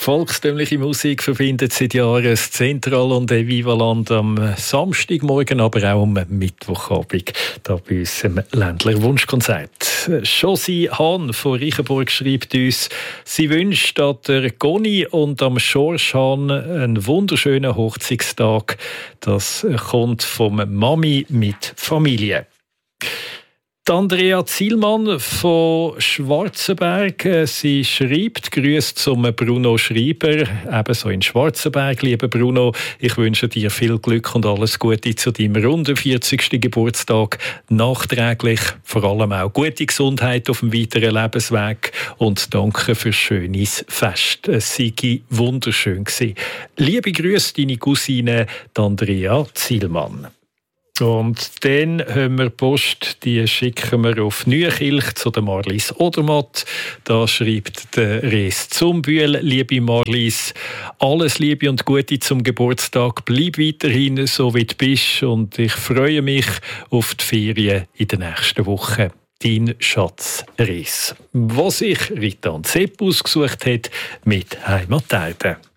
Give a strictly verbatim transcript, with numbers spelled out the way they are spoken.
Volkstümliche Musik verbindet seit Jahren das Zentral und Vivaland am Samstagmorgen, aber auch am Mittwochabend, da bei uns im Ländler Wunschkonzert. Josie Hahn von Reichenburg schreibt uns, sie wünscht an der Goni und am Schorsch Hahn einen wunderschönen Hochzeitstag. Das kommt vom Mami mit Familie. Andrea Zielmann von Schwarzenberg, sie schreibt, Grüße zum Bruno Schreiber, ebenso in Schwarzenberg. Lieber Bruno, ich wünsche dir viel Glück und alles Gute zu deinem runden vierzigsten Geburtstag. Nachträglich vor allem auch gute Gesundheit auf dem weiteren Lebensweg und danke für schönes Fest. Es sei wunderschön gewesen. Liebe Grüße, deine Cousine Andrea Zielmann. Und dann haben wir Post, die schicken wir auf Nüechilch zu der Marlies Odermatt. Da schreibt der Res Zumbühl, liebe Marlies, alles Liebe und Gute zum Geburtstag. Bleib weiterhin so, wie du bist. Und ich freue mich auf die Ferien in der nächsten Woche. Dein Schatz Res. Was sich Rita und Sepp ausgesucht hat mit Heimaterbe.